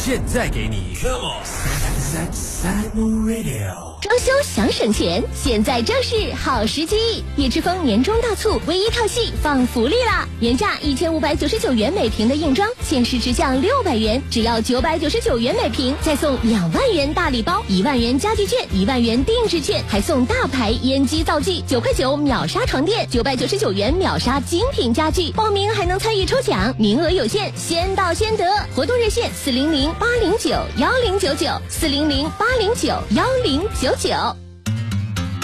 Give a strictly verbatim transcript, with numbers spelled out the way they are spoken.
现在给你 Come on Radio。 装修想省钱，现在正是好时机。叶之峰年终大促，唯一套系放福利啦！原价一千五百九十九元每平的硬装，限时直降六百元，只要九百九十九元每平，再送两万元大礼包，一万元家具券，一万元定制券，还送大牌烟机灶具，九块九秒杀床垫，九百九十九元秒杀精品家具。报名还能参与抽奖，名额有限，先到先得。活动热线四零零八零九幺零九九，四零零八零九幺零九九。